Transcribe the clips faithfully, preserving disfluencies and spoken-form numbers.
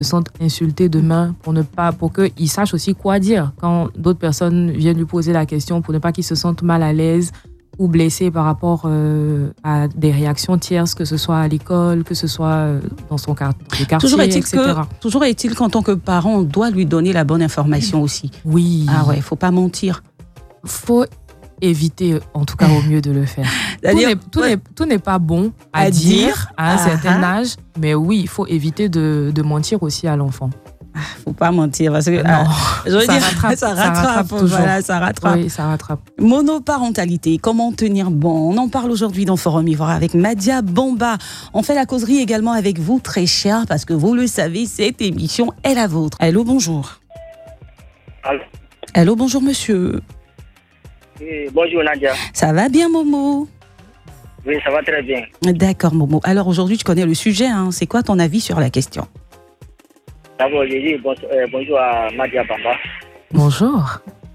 se sente insulté demain, pour ne pas, pour qu'il sache aussi quoi dire quand d'autres personnes viennent lui poser la question, pour ne pas qu'il se sente mal à l'aise ou blessé par rapport euh, à des réactions tierces, que ce soit à l'école, que ce soit dans son quart- quartier, toujours est-il et cetera. que, toujours est-il qu'en tant que parent, on doit lui donner la bonne information aussi. Oui. Ah ouais, faut pas mentir. Faut éviter, en tout cas au mieux, de le faire. Tout n'est, tout, ouais. n'est, tout n'est pas bon à, À dire, dire, à un ah certain ah. âge, mais oui, il faut éviter de, de mentir aussi à l'enfant. Faut pas mentir parce que Non, ah, je veux ça dire, rattrape, ça ça rattrape, rattrape toujours. voilà, ça rattrape. Oui, ça rattrape. Monoparentalité, comment tenir bon? On en parle aujourd'hui dans Forum Ivoire avec Madia Bamba. On fait la causerie également avec vous, très cher, parce que vous le savez, cette émission est la vôtre. Allô, bonjour. Allô. Allô, bonjour monsieur. Oui, bonjour Nadia. Ça va bien Momo? Oui, ça va très bien. D'accord Momo. Alors aujourd'hui, tu connais le sujet, hein. C'est quoi ton avis sur la question? D'abord, je dis bon, euh, bonjour à Madia Bamba. Bonjour.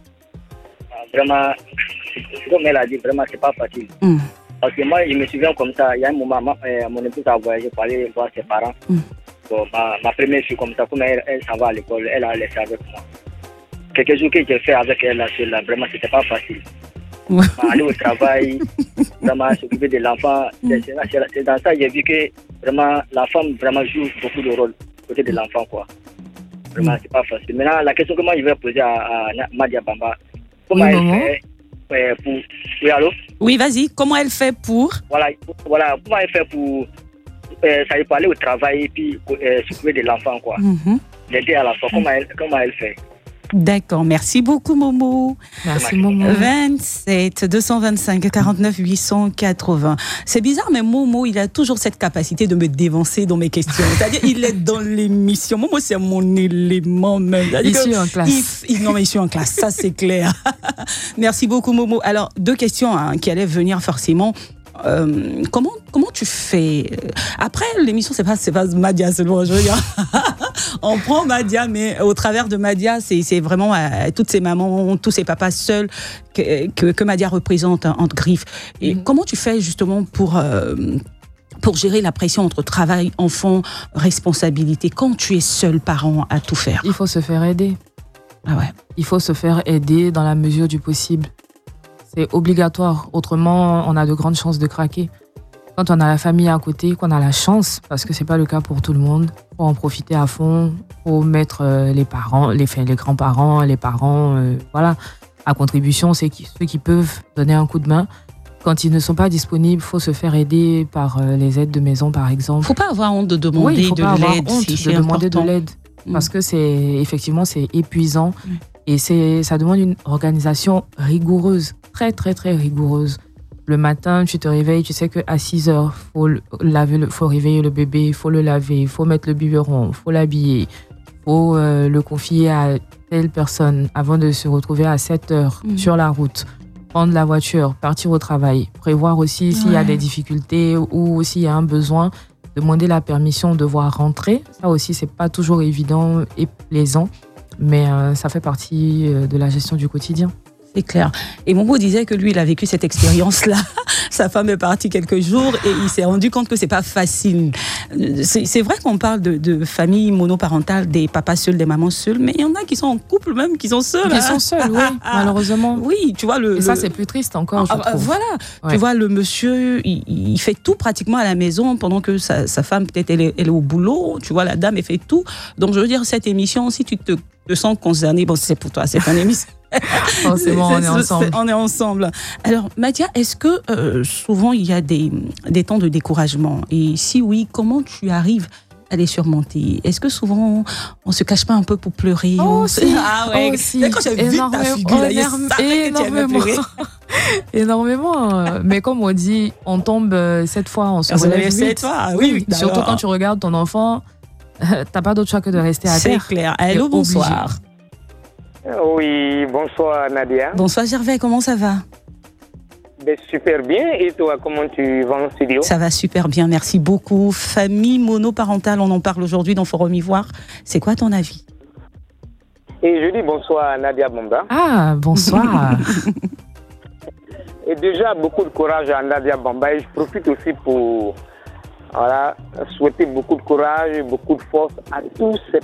Ah, vraiment, comme elle a dit, vraiment, c'est pas facile. Mm. Parce que moi, je me souviens comme ça, il y a un moment, ma, euh, mon épouse a voyagé pour aller voir ses parents. Mm. Bon, ma, ma première fille, comme ça, comme elle, elle s'en va à l'école, elle a laissé avec moi. Quelques jours que j'ai fait avec elle, là, là vraiment, c'était pas facile. Ouais. Aller au travail, vraiment s'occuper de l'enfant. C'est, c'est, c'est dans ça que j'ai vu que vraiment, la femme vraiment joue beaucoup de rôle côté de l'enfant, quoi. Vraiment, mm. c'est pas facile. Maintenant, la question que moi, je vais poser à, à Madia Bamba, comment oui, elle maman. fait euh, pour... Oui, allô? Oui, vas-y. Comment elle fait pour? Voilà, voilà, comment elle fait pour... Euh, ça pour aller au travail et puis euh, s'occuper de l'enfant, quoi. Mm-hmm. L'aider à la fois. Comment elle, comment elle fait? D'accord, merci beaucoup Momo. Merci Momo. vingt-sept deux cent vingt-cinq quarante-neuf huit cent quatre-vingts. C'est bizarre, mais Momo, il a toujours cette capacité de me dévancer dans mes questions. C'est-à-dire, il est dans l'émission. Momo, c'est mon élément même. Ici en classe. Il, il, non, mais je suis en classe, ça c'est clair. Merci beaucoup Momo. Alors, deux questions hein, qui allaient venir forcément. Euh, comment comment tu fais après l'émission? C'est pas c'est pas Madia seulement, je veux dire. On prend Madia, mais au travers de Madia, c'est c'est vraiment euh, toutes ces mamans, tous ces papas seuls que que, que Madia représente hein, entre griffes. Et mm-hmm. comment tu fais justement pour euh, pour gérer la pression entre travail, enfant, responsabilité quand tu es seul parent à tout faire? Il faut se faire aider. Ah ouais. Il faut se faire aider dans la mesure du possible. C'est obligatoire, autrement on a de grandes chances de craquer. Quand on a la famille à côté, qu'on a la chance, parce que c'est pas le cas pour tout le monde, faut en profiter à fond, faut mettre euh, les parents, les, les grands-parents, les parents, euh, voilà, à contribution, c'est qui, ceux qui peuvent donner un coup de main. Quand ils ne sont pas disponibles, faut se faire aider par euh, les aides de maison, par exemple. Faut pas avoir honte de demander oui, faut de pas avoir l'aide, honte si de c'est demander important. de l'aide, mmh. parce que c'est effectivement c'est épuisant mmh. et c'est ça demande une organisation rigoureuse. Très, très, très rigoureuse. Le matin, tu te réveilles, tu sais qu'à six heures, il faut, laver le, faut réveiller le bébé, il faut le laver, il faut mettre le biberon, il faut l'habiller, il faut euh, le confier à telle personne avant de se retrouver à sept heures mmh. sur la route, prendre la voiture, partir au travail, prévoir aussi s'il ouais. y a des difficultés ou s'il y a un besoin, demander la permission de devoir rentrer. Ça aussi, c'est pas toujours évident et plaisant, mais euh, ça fait partie de la gestion du quotidien. C'est clair. Et Momo disait que lui, il a vécu cette expérience-là. Sa femme est partie quelques jours et il s'est rendu compte que c'est pas facile. C'est, c'est vrai qu'on parle de, de famille monoparentale, des papas seuls, des mamans seules, mais il y en a qui sont en couple même, qui sont seuls. Qui hein. sont seuls, oui, malheureusement. Oui, tu vois le. Et le... ça, c'est plus triste encore, je ah, trouve. Voilà. Ouais. Tu vois, le monsieur, il, il fait tout pratiquement à la maison pendant que sa, sa femme, peut-être, elle est, elle est au boulot. Tu vois, la dame, elle fait tout. Donc, je veux dire, cette émission, si tu te, te sens concerné, bon, c'est pour toi, c'est ton émission. Forcément, on est ensemble. C'est, on est ensemble. Alors, Madia, est-ce que euh, souvent il y a des, des temps de découragement? Et si oui, comment tu arrives à les surmonter? Est-ce que souvent on se cache pas un peu pour pleurer? Oh, on... si. Ah ouais. Oh, si. Quand j'ai vu ta figure, là, énorme, énormément. Énormément. Mais comme on dit, on tombe sept fois, on se on relève sept fois. Oui, oui, oui. Surtout quand tu regardes ton enfant, t'as pas d'autre choix que de rester à C'est terre. C'est clair. Allô, bonsoir. Oui, bonsoir Nadia. Bonsoir Gervais, comment ça va? Ben, super bien. Et toi, comment tu vas en studio? Ça va super bien, merci beaucoup. Famille monoparentale, on en parle aujourd'hui dans Forum Ivoire. C'est quoi ton avis? Et je dis bonsoir à Nadia Bamba. Ah, bonsoir. Et déjà, beaucoup de courage à Nadia Bamba. Et je profite aussi pour voilà, souhaiter beaucoup de courage, beaucoup de force à tous ces